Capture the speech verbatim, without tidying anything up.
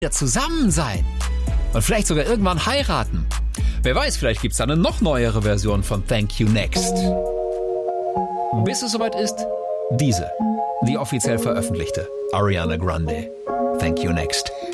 wieder zusammen sein. Und vielleicht sogar irgendwann heiraten. Wer weiß, vielleicht gibt's da eine noch neuere Version von Thank You Next. Bis es soweit ist, diese, die offiziell veröffentlichte Ariana Grande. Thank You Next.